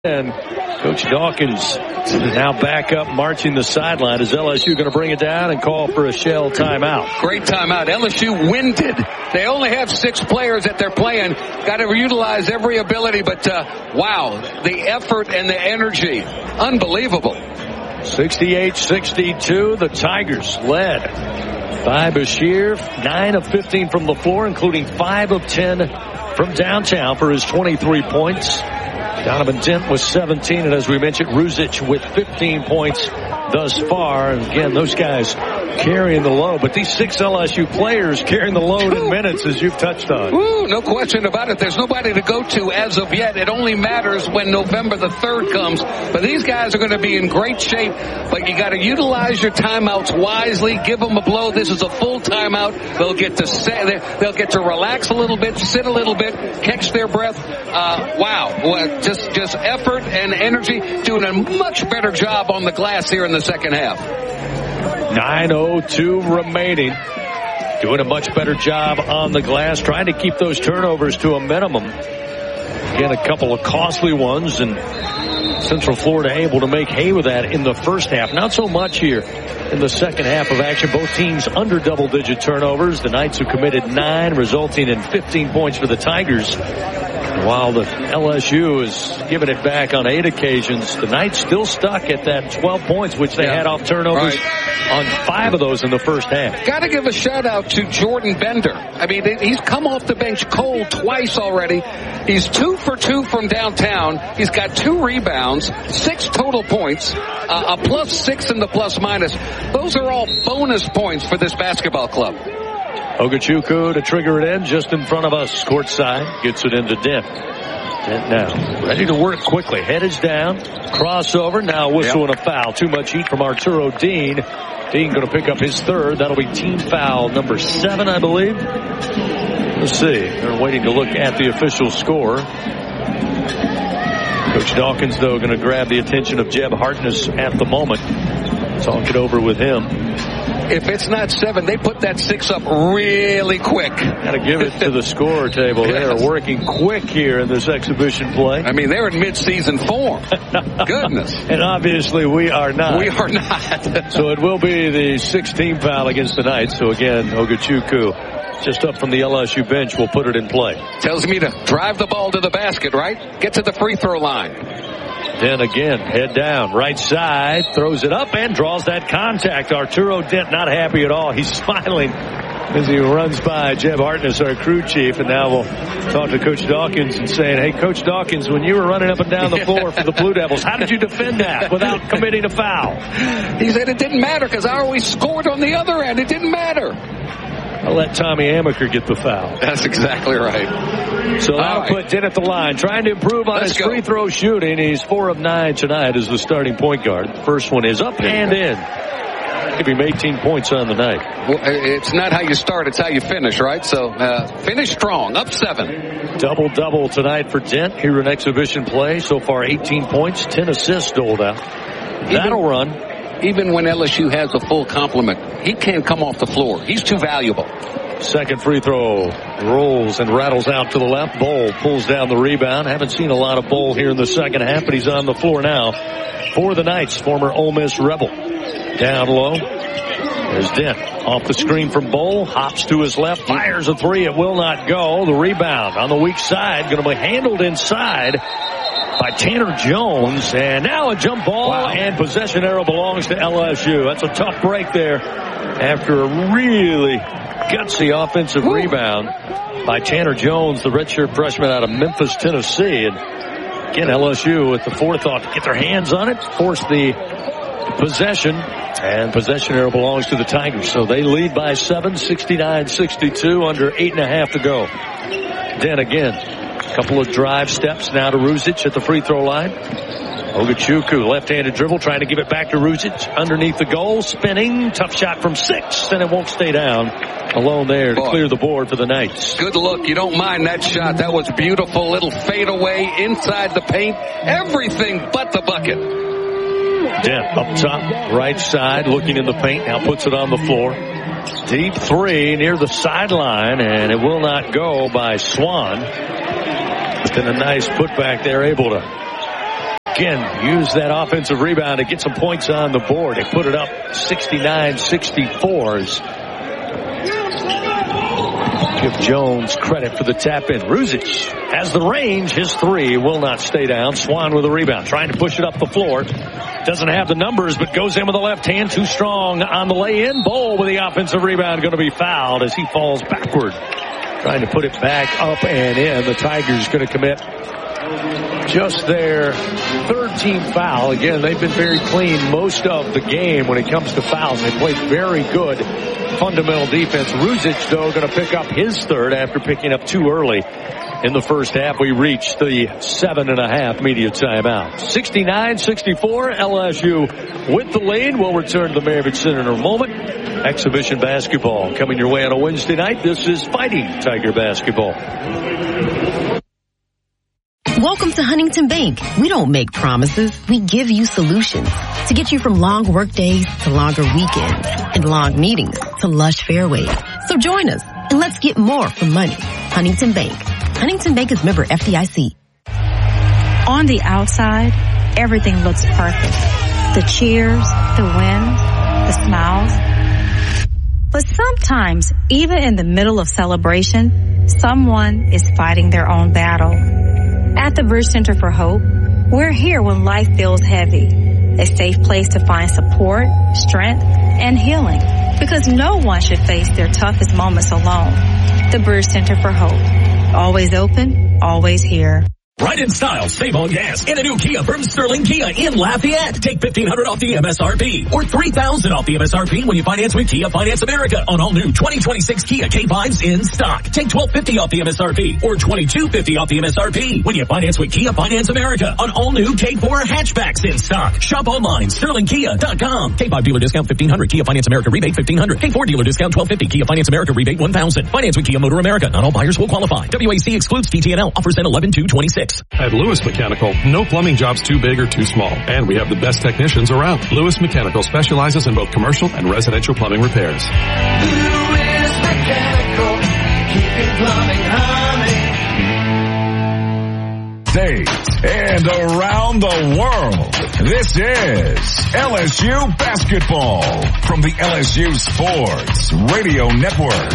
And Coach Dawkins now back up marching the sideline. Is LSU going to bring it down and call for a shell timeout? Great timeout. LSU winded. They only have 6 players that they're playing. Got to utilize every ability, but wow, the effort and the energy. Unbelievable. 68-62, the Tigers led by Bashir. 9 of 15 from the floor, including 5 of 10 from downtown for his 23 points. Donovan Dent with 17, and as we mentioned, Ruzic with 15 points thus far. And again, those guys carrying the load, but these 6 LSU players carrying the load in minutes, as you've touched on. Ooh, no question about it. There's nobody to go to as of yet. It only matters when November the 3rd comes. But these guys are going to be in great shape, but you got to utilize your timeouts wisely. Give them a blow. This is a full timeout. They'll get to relax a little bit, sit a little bit, catch their breath. Wow. Just effort and energy, doing a much better job on the glass here in the second half. 9:02 remaining. Doing a much better job on the glass, trying to keep those turnovers to a minimum. Again, a couple of costly ones, and Central Florida able to make hay with that in the first half. Not so much here in the second half of action. Both teams under double-digit turnovers. The Knights have committed 9, resulting in 15 points for the Tigers. While the LSU is giving it back on 8 occasions, the Knights still stuck at that 12 points, which they had off turnovers on 5 of those in the first half. Got to give a shout-out to Jordan Bender. I mean, he's come off the bench cold twice already. He's 2 for 2 from downtown. He's got 2 rebounds, 6 total points, a +6 in the plus-minus. Those are all bonus points for this basketball club. Ogechukwu to trigger it in just in front of us courtside. Gets it into Dent. Dent now ready to work quickly. Head is down. Crossover. Now whistle and a foul. Too much heat from Arturo Dean. Dean going to pick up his 3rd. That'll be team foul number 7, I believe. Let's see. They're waiting to look at the official score. Coach Dawkins, though, going to grab the attention of Jeb Hartness at the moment. Talk it over with him. If it's not 7, they put that 6 up really quick. Got to give it to the score table. They are working quick here in this exhibition play. I mean, they're in mid-season form. Goodness. And obviously we are not. We are not. So it will be the 16th foul against the Knights. So again, Ogechukwu, just up from the LSU bench, will put it in play. Tells me to drive the ball to the basket, right? Get to the free throw line. Then again, head down, right side, throws it up and draws that contact. Arturo Dent not happy at all. He's smiling as he runs by Jeb Hartness, our crew chief. And now we'll talk to Coach Dawkins and saying, hey, Coach Dawkins, when you were running up and down the floor for the Blue Devils, how did you defend that without committing a foul? He said it didn't matter because I always scored on the other end. It didn't matter. I'll let Tommy Amaker get the foul. That's exactly right. So that'll put Dent at the line, trying to improve on his free throw shooting. He's 4 of 9 tonight as the starting point guard. The first one is up and in. Give him 18 points on the night. Well, it's not how you start, it's how you finish, right? So finish strong, up 7. Double-double tonight for Dent here in exhibition play. So far 18 points, 10 assists doled out. That'll run. Even when LSU has a full complement, he can't come off the floor. He's too valuable. Second free throw rolls and rattles out to the left. Bowl pulls down the rebound. Haven't seen a lot of Bowl here in the second half, but he's on the floor now for the Knights, former Ole Miss Rebel. Down low. There's Dent off the screen from Bowl. Hops to his left. Fires a 3. It will not go. The rebound on the weak side. Going to be handled inside by Tanner Jones. And now a jump ball. Wow. And possession arrow belongs to LSU. That's a tough break there after a really gutsy offensive rebound by Tanner Jones, the redshirt freshman out of Memphis, Tennessee. And again, LSU with the forethought to get their hands on it, force the possession, and possession arrow belongs to the Tigers. So they lead by 7, 69-62, under 8.5 to go. Then again, couple of drive steps now to Ruzic at the free throw line. Ogechukwu, left-handed dribble, trying to give it back to Ruzic underneath the goal, spinning, tough shot from 6, and it won't stay down. Alone there to clear the board for the Knights. Good look. You don't mind that shot. That was beautiful. Little fadeaway inside the paint. Everything but the bucket. Dent up top, right side, looking in the paint. Now puts it on the floor. Deep 3 near the sideline, and it will not go by Swan. But then a nice putback there, able to again, use that offensive rebound to get some points on the board. They put it up 69-64. Give Jones credit for the tap-in. Ruzic has the range. His three will not stay down. Swan with a rebound, trying to push it up the floor. Doesn't have the numbers, but goes in with the left hand. Too strong on the lay-in. Bol with the offensive rebound, going to be fouled as he falls backward. Trying to put it back up and in. The Tigers going to commit just their third team foul. Again, they've been very clean most of the game when it comes to fouls. They played very good fundamental defense. Ruzic, though, going to pick up his third after picking up too early in the first half. We reached the 7.5 media timeout. 69-64, LSU with the lead. We'll return to the Maravich Center in a moment. Exhibition basketball coming your way on a Wednesday night. This is Fighting Tiger basketball. Welcome to Huntington Bank. We don't make promises. We give you solutions to get you from long work days to longer weekends and long meetings to lush fairways. So join us and let's get more for money. Huntington Bank. Huntington Bank is member FDIC. On the outside, everything looks perfect. The cheers, the wins, the smiles. But sometimes, even in the middle of celebration, someone is fighting their own battle. At the Bridge Center for Hope, we're here when life feels heavy. A safe place to find support, strength, and healing. Because no one should face their toughest moments alone. The Bridge Center for Hope. Always open, always here. Ride in style, save on gas in a new Kia from Sterling Kia in Lafayette. Take $1,500 off the MSRP or $3,000 off the MSRP when you finance with Kia Finance America on all new 2026 Kia K5s in stock. Take $1,250 off the MSRP or $2,250 off the MSRP when you finance with Kia Finance America on all new K4 hatchbacks in stock. Shop online, sterlingkia.com. K5 dealer discount $1,500, Kia Finance America rebate $1,500. K4 dealer discount $1,250, Kia Finance America rebate $1,000. Finance with Kia Motor America. Not all buyers will qualify. WAC excludes TTNL. Offers end 11/2/26. At Lewis Mechanical, no plumbing job's too big or too small, and we have the best technicians around. Lewis Mechanical specializes in both commercial and residential plumbing repairs. Lewis Mechanical, keeping plumbing humming. States and around the world, this is LSU Basketball from the LSU Sports Radio Network.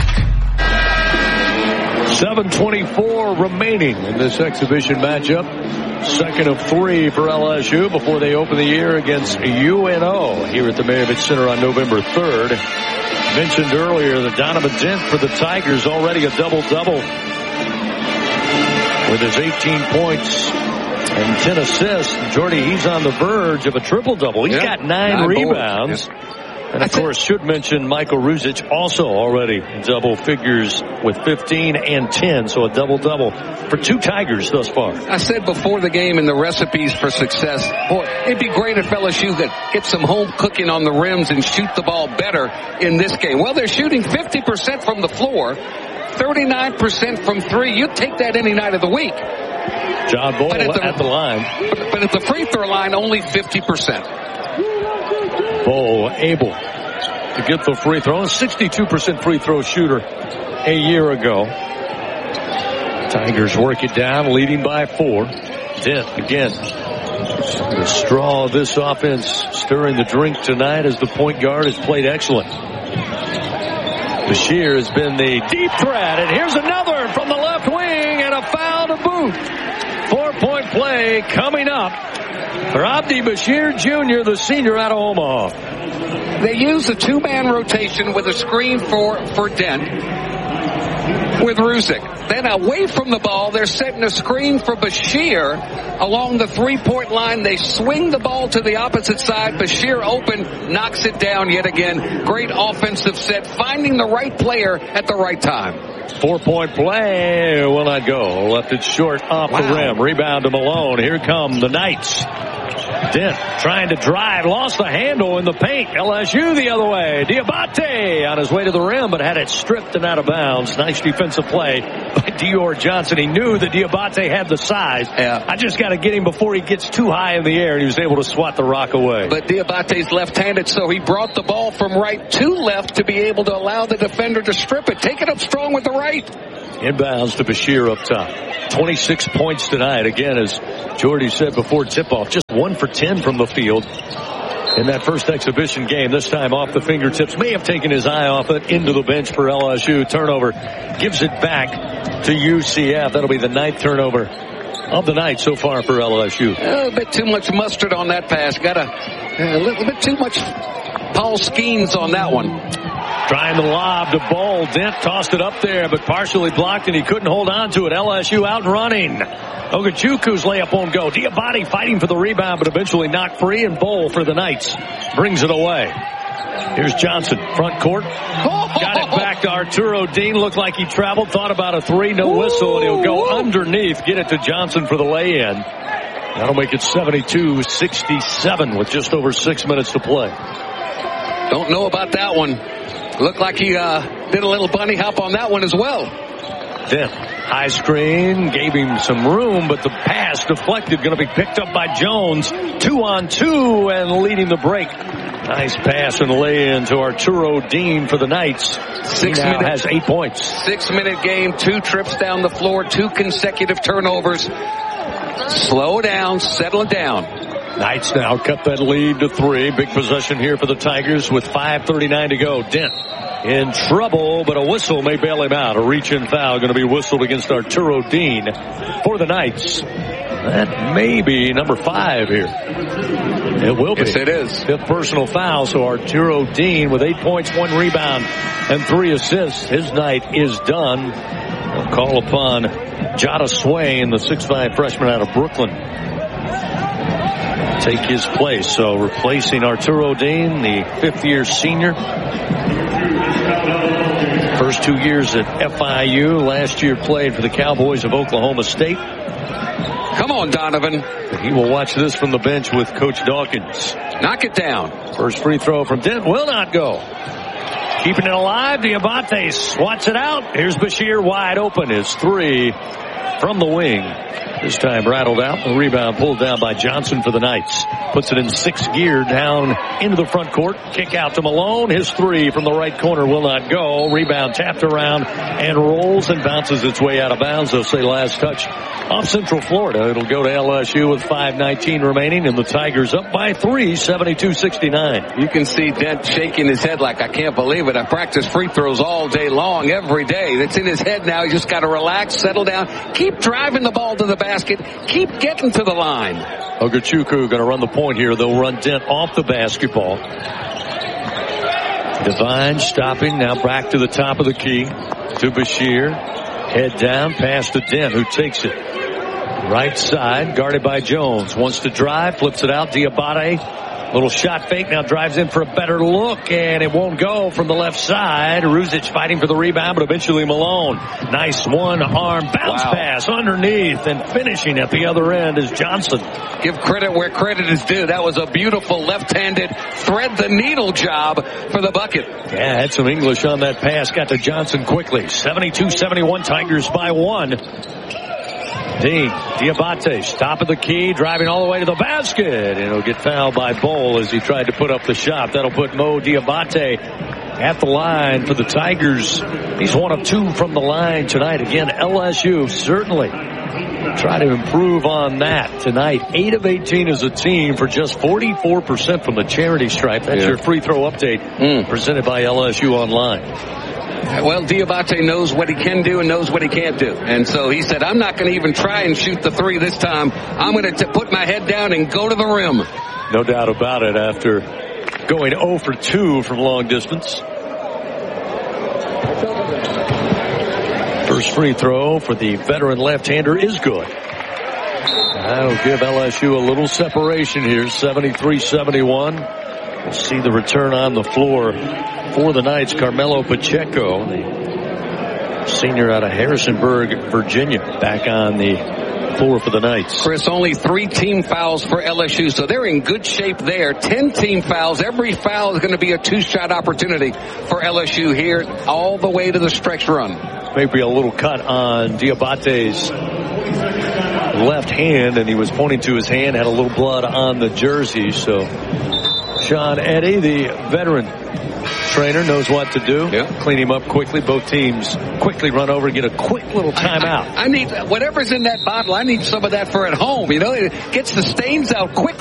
7:24 remaining in this exhibition matchup. Second of 3 for LSU before they open the year against UNO here at the Maravich Center on November 3rd. Mentioned earlier that Donovan Dent for the Tigers already a double-double with his 18 points and 10 assists. Jordy, he's on the verge of a triple-double. He's got 9 rebounds. And, of course, should mention Michael Ruzic also already in double figures with 15 and 10, so a double-double for 2 Tigers thus far. I said before the game in the recipes for success, boy, it'd be great if LSU could get some home cooking on the rims and shoot the ball better in this game. Well, they're shooting 50% from the floor, 39% from 3. You'd take that any night of the week. John Bol at the line. But at the free throw line, only 50%. Bol able to get the free throw. A 62% free throw shooter a year ago. Tigers work it down, leading by 4. Dent again. The straw of this offense stirring the drink tonight as the point guard has played excellent. Bashir has been the deep threat, and here's another from the left wing and a foul to boot. 4-point play coming up for Abdi Bashir Jr., the senior out of Omaha. They use a 2-man rotation with a screen for Dent with Ruzic. Then away from the ball, they're setting a screen for Bashir along the 3-point line. They swing the ball to the opposite side. Bashir open, knocks it down yet again. Great offensive set, finding the right player at the right time. 4-point play will not go. Left it short off the rim. Rebound to Malone. Here come the Knights. Dent trying to drive, lost the handle in the paint. LSU the other way. Diabate on his way to the rim, but had it stripped and out of bounds. Nice defensive play by Dior Johnson. He knew that Diabate had the size. Yeah. I just got to get him before he gets too high in the air, and he was able to swat the rock away. But Diabate's left-handed, so he brought the ball from right to left to be able to allow the defender to strip it. Take it up strong with the right. Inbounds to Bashir up top. 26 points tonight. Again, as Jordy said before tip-off, just 1 for 10 from the field in that first exhibition game. This time off the fingertips. May have taken his eye off it, into the bench for LSU. Turnover gives it back to UCF. That'll be the 9th turnover of the night so far for LSU. A little bit too much mustard on that pass. Got a little bit too much Paul Skeens on that one. Trying to lob to Bowl. Dent tossed it up there, but partially blocked, and he couldn't hold on to it. LSU out running. Ogachuku's layup won't go. Diabate fighting for the rebound, but eventually knocked free, and Bowl for the Knights brings it away. Here's Johnson, front court. Got it back to Arturo Dean. Looked like he traveled, thought about a 3, no whistle, and he'll go underneath, get it to Johnson for the lay-in. That'll make it 72-67 with just over 6 minutes to play. Don't know about that one. Looked like he did a little bunny hop on that one as well. Then high screen gave him some room, but the pass deflected, going to be picked up by Jones. 2-on-2 and leading the break. Nice pass and lay-in to Arturo Dean for the Knights. 6 minutes, has 8 points. 6-minute game, 2 trips down the floor, 2 consecutive turnovers. Slow down, settle down. Knights now cut that lead to 3. Big possession here for the Tigers with 5:39 to go. Dent in trouble, but a whistle may bail him out. A reach-in foul going to be whistled against Arturo Dean for the Knights. That may be number 5 here. It will be. Yes, it is. 5th personal foul, so Arturo Dean with 8 points, 1 rebound, and 3 assists. His night is done. They'll call upon Jada Swain, the 6'5" freshman out of Brooklyn, take his place. So replacing Arturo Dean, the 5th-year senior. First 2 years at FIU. Last year played for the Cowboys of Oklahoma State. Come on, Donovan. He will watch this from the bench with Coach Dawkins. Knock it down. First free throw from Dent will not go. Keeping it alive, Diabate swats it out. Here's Bashir wide open. His 3 from the wing. This time rattled out. The rebound pulled down by Johnson for the Knights. Puts it in 6th gear down into the front court. Kick out to Malone. His 3 from the right corner will not go. Rebound tapped around and rolls and bounces its way out of bounds. They'll say last touch off Central Florida. It'll go to LSU with 5:19 remaining, and the Tigers up by 3, 72-69. You can see Dent shaking his head like, I can't believe it. I practice free throws all day long, every day. That's in his head now. He's just got to relax, settle down, keep driving the ball to the basket, keep getting to the line. Ogachuku going to run the point here. They'll run Dent off the basketball. Devine stopping, now back to the top of the key to Bashir. Head down, pass to Dent, who takes it. Right side, guarded by Jones. Wants to drive, flips it out. Diabate, little shot fake, now drives in for a better look, and it won't go from the left side. Ruzic fighting for the rebound, but eventually Malone. Nice one-arm bounce pass underneath, and finishing at the other end is Johnson. Give credit where credit is due. That was a beautiful left-handed thread-the-needle job for the bucket. Yeah, had some English on that pass. Got to Johnson quickly. 72-71, Tigers by 1. Dean, Diabate, top of the key, driving all the way to the basket. And he'll get fouled by Bowl as he tried to put up the shot. That'll put Mo Diabate at the line for the Tigers. He's 1 of 2 from the line tonight. Again, LSU certainly try to improve on that tonight. 8 of 18 as a team for just 44% from the charity stripe. That's your free throw update presented by LSU Online. Well, Diabate knows what he can do and knows what he can't do. And so he said, I'm not going to even try and shoot the 3 this time. I'm going to put my head down and go to the rim. No doubt about it after going 0 for 2 from long distance. First free throw for the veteran left-hander is good. That'll give LSU a little separation here, 73-71. We'll see the return on the floor for the Knights, Carmelo Pacheco, the senior out of Harrisonburg, Virginia, back on the floor for the Knights. Chris, only 3 team fouls for LSU, so they're in good shape there. 10 team fouls. Every foul is going to be a 2-shot opportunity for LSU here all the way to the stretch run. Maybe a little cut on Diabate's left hand, and he was pointing to his hand, had a little blood on the jersey, so Sean Eddy, the veteran trainer, knows what to do. Yeah. Clean him up quickly. Both teams quickly run over and get a quick little timeout. I need whatever's in that bottle. I need some of that for at home. You know, it gets the stains out quicker.